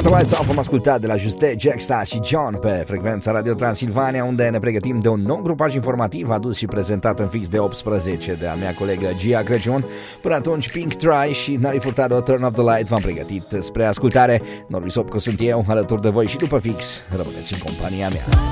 the Lights Off am ascultat de la Juste, Jackstar și John pe frecvența Radio Transilvania, unde ne pregătim de un nou grupaj informativ adus și prezentat în fix de 18 de a mea colegă Gia Crăciun. Până atunci, Pink Try și Nari Furtado, Turn Off the Light v-am pregătit spre ascultare. Norbi Sopco sunt eu, alături de voi și după fix rămâneți în compania mea.